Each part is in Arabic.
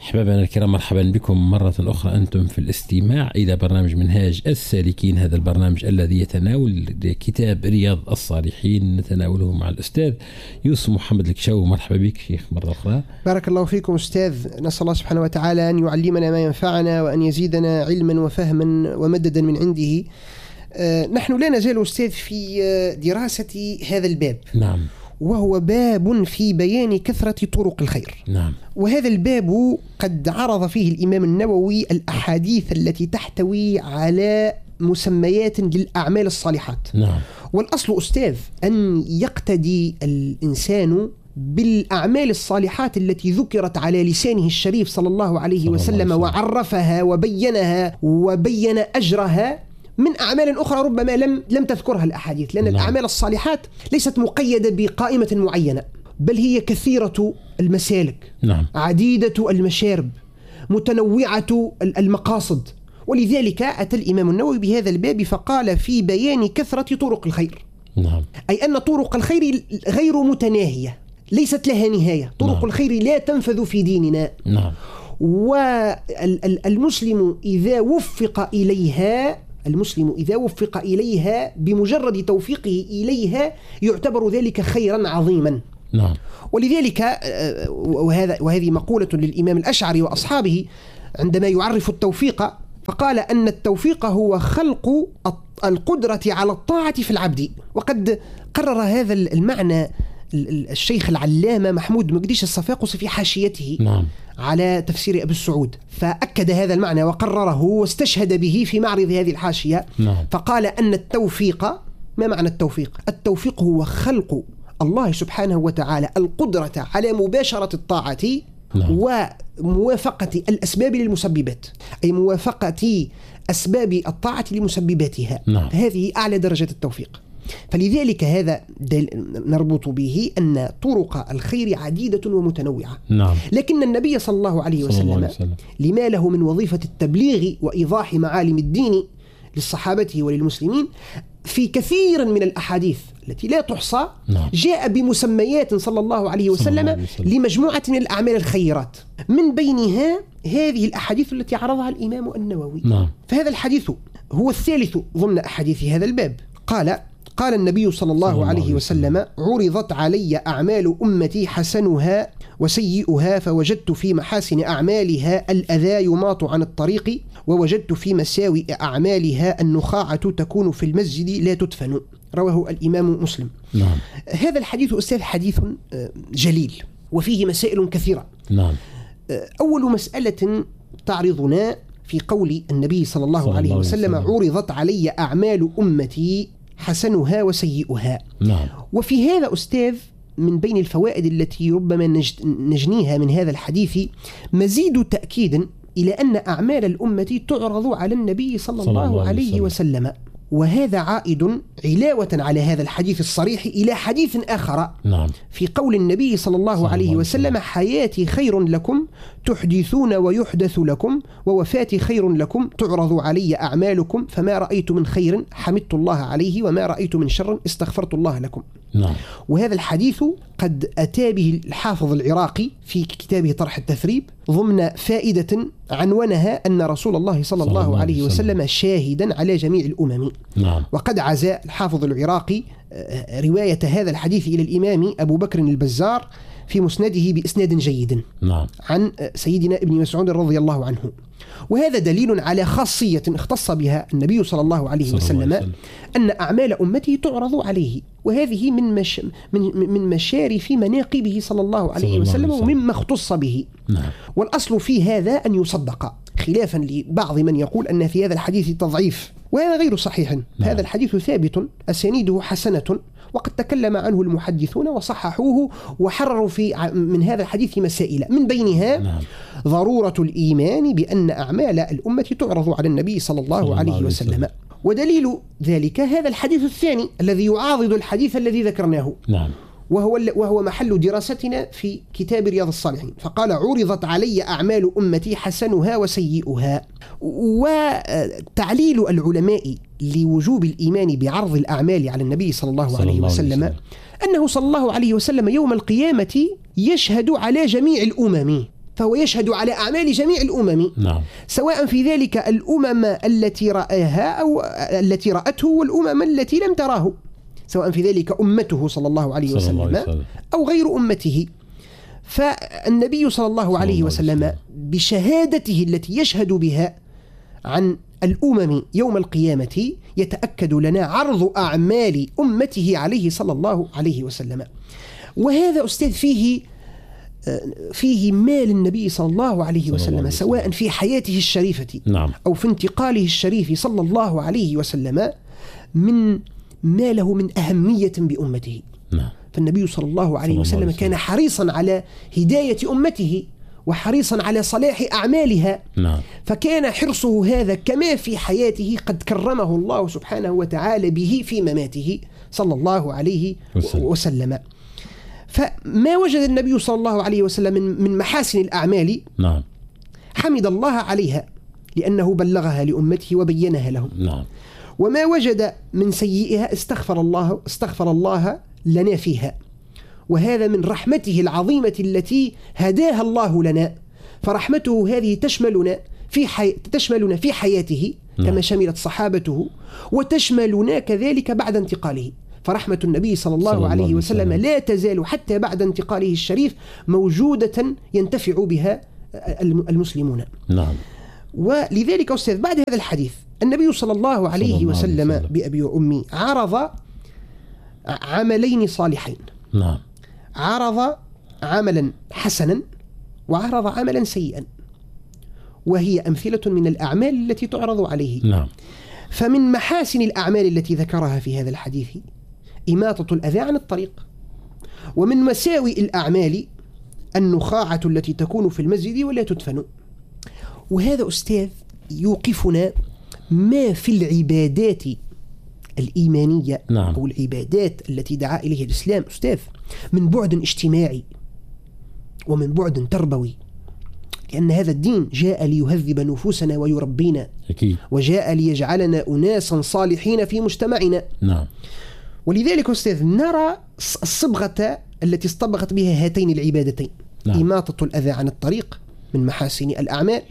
أحبابنا الكرام، مرحبا بكم مرة أخرى. أنتم في الاستماع إلى برنامج منهاج السالكين، هذا البرنامج الذي يتناول كتاب رياض الصالحين، نتناوله مع الأستاذ يوسف محمد الكشاوي. مرحبا بك شيخ مرة أخرى. بارك الله فيكم أستاذ، نسأل الله سبحانه وتعالى أن يعلمنا ما ينفعنا وأن يزيدنا علما وفهما ومددا من عنده. نحن لا نزال أستاذ في دراسة هذا الباب. نعم. وهو باب في بيان كثرة طرق الخير. نعم. وهذا الباب قد عرض فيه الإمام النووي الأحاديث التي تحتوي على مسميات للأعمال الصالحات. نعم. والأصل أستاذ أن يقتدي الإنسان بالأعمال الصالحات التي ذكرت على لسانه الشريف صلى الله عليه وسلم وعرفها وبينها وبين أجرها، من أعمال أخرى ربما لم تذكرها الأحاديث، لأن الأعمال الصالحات ليست مقيدة بقائمة معينة، بل هي كثيرة المسالك. نعم. عديدة المشارب، متنوعة المقاصد. ولذلك أتى الإمام النووي بهذا الباب فقال في بيان كثرة طرق الخير. نعم. أي أن طرق الخير غير متناهية، ليست لها نهاية. طرق نعم. الخير لا تنفذ في ديننا. نعم. والمسلم إذا وفق إليها بمجرد توفيقه إليها يعتبر ذلك خيرا عظيما. نعم. ولذلك وهذه مقولة للإمام الأشعري وأصحابه عندما يعرف التوفيق، فقال أن التوفيق هو خلق القدرة على الطاعة في العبد. وقد قرر هذا المعنى الشيخ العلامة محمود مقديش الصفاقسي في حاشيته. نعم. على تفسير أبي السعود، فأكد هذا المعنى وقرره واستشهد به في معرض هذه الحاشية. نعم. فقال أن التوفيق، ما معنى التوفيق؟ التوفيق هو خلق الله سبحانه وتعالى القدرة على مباشرة الطاعة. نعم. وموافقة الأسباب للمسببات، أي موافقة أسباب الطاعة لمسبباتها. نعم. هذه أعلى درجة التوفيق. فلذلك هذا نربط به أن طرق الخير عديدة ومتنوعة. نعم. لكن النبي صلى الله عليه وسلم لما له من وظيفة التبليغ وإيضاح معالم الدين للصحابة وللمسلمين، في كثير من الأحاديث التي لا تحصى جاء بمسميات صلى الله عليه وسلم لمجموعة من الأعمال الخيرات، من بينها هذه الأحاديث التي عرضها الإمام النووي. نعم. فهذا الحديث هو الثالث ضمن أحاديث هذا الباب. قال النبي صلى الله عليه وسلم: عرضت علي أعمال أمتي حسنها وسيئها، فوجدت في محاسن أعمالها الأذى يماط عن الطريق، ووجدت في مساوئ أعمالها النخاعة تكون في المسجد لا تدفن. رواه الإمام مسلم. نعم. هذا الحديث أستاذ حديث جليل وفيه مسائل كثيرة. نعم. أول مسألة تعرضنا في قول النبي صلى الله عليه وسلم: عرضت علي أعمال أمتي حسنها وسيئها. نعم. وفي هذا أستاذ من بين الفوائد التي ربما نجنيها من هذا الحديث مزيد تأكيد إلى أن أعمال الأمة تعرض على النبي صلى الله عليه وسلم. وهذا عائد علاوة على هذا الحديث الصريح إلى حديث آخر. نعم. في قول النبي صلى الله عليه وسلم: حياتي خير لكم تحدثون ويحدث لكم، ووفاتي خير لكم تعرض علي أعمالكم، فما رأيت من خير حمدت الله عليه، وما رأيت من شر استغفرت الله لكم. نعم. وهذا الحديث قد أتى به الحافظ العراقي في كتابه طرح التثريب ضمن فائدة عنونها أن رسول الله صلى الله عليه وسلم شاهدا على جميع الأمم. نعم. وقد عزى الحافظ العراقي رواية هذا الحديث إلى الإمام أبو بكر البزار في مسنده بإسناد جيد. نعم. عن سيدنا ابن مسعود رضي الله عنه. وهذا دليل على خاصية اختص بها النبي صلى الله عليه وسلم، أن أعمال أمته تعرض عليه، وهذه من مشارف مناقبه صلى الله عليه وسلم ومما اختص به. نعم. والأصل في هذا أن يصدق، خلافا لبعض من يقول أن في هذا الحديث تضعيف، وهذا غير صحيح. نعم. هذا الحديث ثابت أسانيده حسنة، وقد تكلم عنه المحدثون وصححوه وحرروا من هذا الحديث مسائل، من بينها ضرورة الإيمان بأن أعمال الأمة تعرض على النبي صلى الله عليه وسلم. ودليل ذلك هذا الحديث الثاني الذي يعاضد الحديث الذي ذكرناه. نعم. وهو محل دراستنا في كتاب رياض الصالحين. فقال: عرضت علي أعمال أمتي حسنها وسيئها. وتعليل العلماء لوجوب الإيمان بعرض الأعمال على النبي صلى الله عليه وسلم أنه صلى الله عليه وسلم يوم القيامة يشهد على جميع الأمم، فهو يشهد على أعمال جميع الأمم، نعم. سواء في ذلك الأمم التي رآها أو التي رأته والأمم التي لم تراه، سواء في ذلك أمته صلى الله عليه وسلم أو غير أمته. فالنبي صلى الله عليه وسلم بشهادته التي يشهد بها عن الأمم يوم القيامة يتأكد لنا عرض أعمال أمته عليه صلى الله عليه وسلم. وهذا أستاذ فيه مال النبي صلى الله عليه وسلم، سواء في حياته الشريفة نعم. أو في انتقاله الشريف صلى الله عليه وسلم، من ما له من أهمية بأمته. نعم. فالنبي صلى الله عليه وسلم كان حريصا على هداية أمته وحريصا على صلاح أعمالها. نعم. فكان حرصه هذا كما في حياته قد كرمه الله سبحانه وتعالى به في مماته صلى الله عليه وسلم. فما وجد النبي صلى الله عليه وسلم من محاسن الأعمال، نعم، حمد الله عليها لأنه بلغها لأمته وبينها لهم. نعم. وما وجد من سيئها استغفر الله لنا فيها، وهذا من رحمته العظيمة التي هداها الله لنا. فرحمته هذه تشملنا في حياته كما شملت صحابته، وتشملنا كذلك بعد انتقاله. فرحمة النبي صلى الله عليه وسلم لا تزال حتى بعد انتقاله الشريف موجودة ينتفع بها المسلمون. نعم. ولذلك أستاذ بعد هذا الحديث النبي صلى الله عليه وسلم بأبي وأمي عرض عملين صالحين. نعم. عرض عملا حسنا وعرض عملا سيئا، وهي أمثلة من الأعمال التي تعرض عليه. نعم. فمن محاسن الأعمال التي ذكرها في هذا الحديث إماطة الأذى عن الطريق. ومن مساوئ الأعمال النخاعة التي تكون في المسجد ولا تدفن. وهذا أستاذ يوقفنا ما في العبادات الإيمانية، نعم، أو العبادات التي دعا إليه الإسلام أستاذ من بعد اجتماعي ومن بعد تربوي، لأن هذا الدين جاء ليهذب نفوسنا ويربينا. أكيد. وجاء ليجعلنا أناسا صالحين في مجتمعنا. نعم. ولذلك أستاذ نرى الصبغة التي اصطبغت بها هاتين العبادتين. نعم. إماطة الأذى عن الطريق من محاسن الأعمال،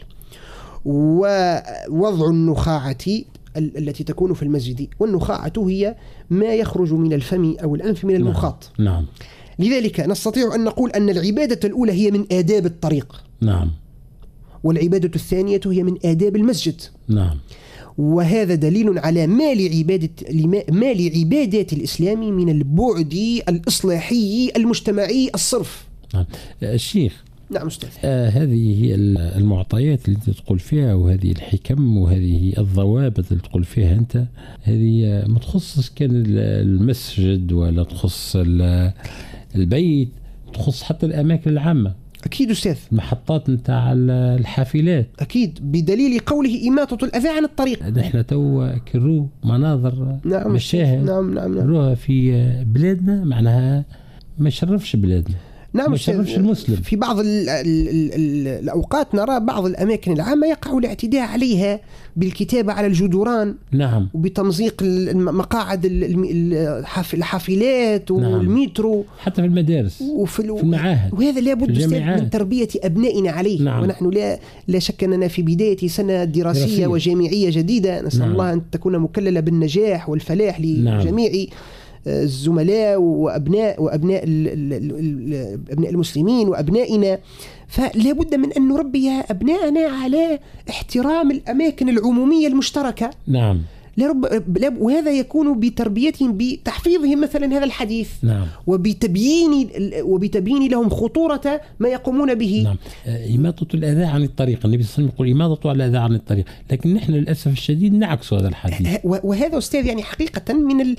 ووضع النخاعة التي تكون في المسجد. والنخاعة هي ما يخرج من الفم أو الأنف من المخاط. نعم. لذلك نستطيع أن نقول أن العبادة الأولى هي من آداب الطريق. نعم. والعبادة الثانية هي من آداب المسجد. نعم. وهذا دليل على ما لعبادات الإسلام من البعد الإصلاحي المجتمعي الصرف. نعم. الشيخ. نعم أستاذ. هذه هي المعطيات اللي تقول فيها، وهذه الحكم، وهذه الضوابط اللي تقول فيها أنت. هذه ما تخص كان المسجد ولا تخص البيت، تخص حتى الأماكن العامة. أكيد أستاذ. المحطات نتاع الحافلات. أكيد، بدليل قوله إماطة الأذى عن الطريق. نحن تو كرو مناظر، نعم، مشاهد، نعم. نروها في بلادنا، معناها ما يشرفش بلادنا. نعم، ما يشرفش المسلم. في بعض الأوقات نرى بعض الأماكن العامة يقع الاعتداء عليها بالكتابة على الجدران. نعم. وبتمزيق مقاعد الحافلات والمترو. نعم. حتى في المدارس وفي المعاهد. وهذا لابد من تربية أبنائنا عليه. نعم. ونحن لا شك أننا في بداية سنة دراسية وجامعية جديدة، نسأل نعم. الله أن تكون مكللة بالنجاح والفلاح لجميع الزملاء وأبناء المسلمين وأبنائنا. فلا بد من أن نربي أبنائنا على احترام الأماكن العمومية المشتركة. نعم. وهذا يكون بتربيتهم، بتحفيظهم مثلا هذا الحديث. نعم. وبتبيين لهم خطورة ما يقومون به. نعم. إماطة الأذى عن الطريق، النبي صلى الله عليه وسلم يقول إماطة الأذى عن الطريق، لكن نحن للأسف الشديد نعكس هذا الحديث. وهذا أستاذ يعني حقيقة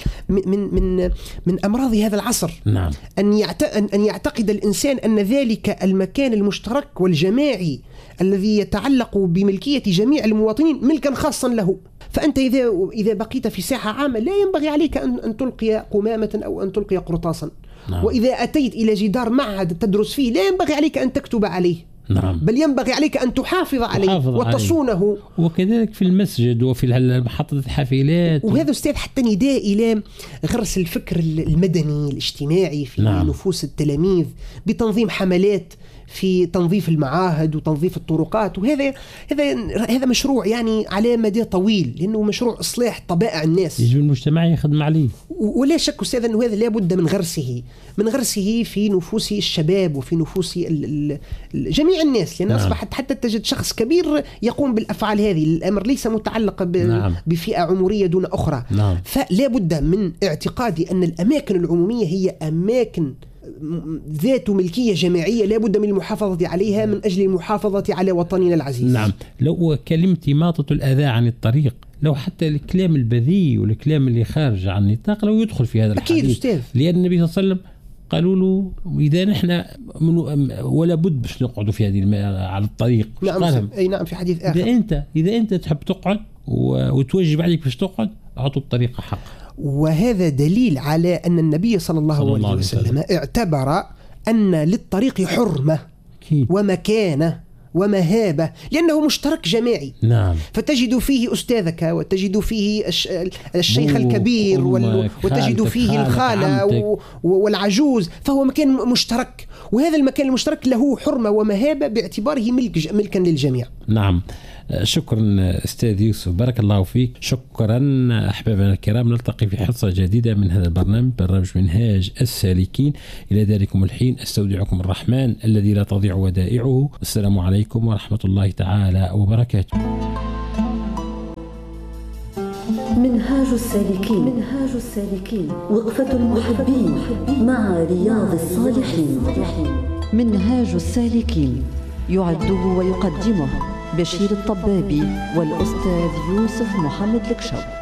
من أمراض هذا العصر. نعم. أن يعتقد الإنسان أن ذلك المكان المشترك والجماعي الذي يتعلق بملكية جميع المواطنين ملكا خاصا له. فأنت إذا بقيت في ساحة عامة لا ينبغي عليك أن تلقي قمامة أو أن تلقي قرطاسا. نعم. وإذا أتيت إلى جدار معهد تدرس فيه لا ينبغي عليك أن تكتب عليه. نعم. بل ينبغي عليك أن تحافظ عليه وتصونه. وكذلك في المسجد وفي محطة الحافلات. وهذا أستاذ حتى نداء إلى غرس الفكر المدني الاجتماعي في نفوس التلاميذ بتنظيم حملات في تنظيف المعاهد وتنظيف الطرقات، وهذا هذا مشروع يعني على مدى طويل، لأنه مشروع إصلاح طبائع الناس يجب المجتمع يخدم عليه. ولا شك أستاذ أنه هذا لابد من غرسه في نفوس الشباب وفي نفوس جميع الناس، لأن أصبحت حتى تجد شخص كبير يقوم بالأفعال هذه. الأمر ليس متعلق بفئة عمرية دون أخرى. فلا بد من اعتقادي أن الأماكن العمومية هي أماكن ذات ملكية جماعية لا بد من المحافظة عليها من أجل المحافظة على وطننا العزيز. نعم. لو كلمة إماطة الأذى عن الطريق، لو حتى الكلام البذيء والكلام اللي خارج عن النطاق لو يدخل في هذا الحديث، أكيد أستاذ، لأن النبي صلى الله عليه وسلم قالوا له إذا نحن ولا بد باش نقعدوا في هذه على الطريق. نعم أي نعم، في حديث آخر إذا أنت تحب تقعد وتوجب عليك باش تقعد، أعطوا الطريقة حق. وهذا دليل على أن النبي صلى الله عليه وسلم اعتبر أن للطريق حرمة ومكانة ومهابة، لأنه مشترك جماعي. نعم. فتجد فيه أستاذك، وتجد فيه الشيخ الكبير، وتجد فيه الخالة والعجوز، فهو مكان مشترك، وهذا المكان المشترك له حرمة ومهابة باعتباره ملكا للجميع. نعم. شكرا أستاذ يوسف، بارك الله فيك. شكرا أحبابنا الكرام، نلتقي في حصة جديدة من هذا برنامج منهاج السالكين. إلى ذلكم الحين أستودعكم الرحمن الذي لا تضيع ودائعه. السلام عليكم ورحمة الله تعالى وبركاته. منهاج السالكين وقفة المحبين مع رياض الصالحين. منهاج السالكين يعده ويقدمه بشير الطبابي والأستاذ يوسف محمد الكشف.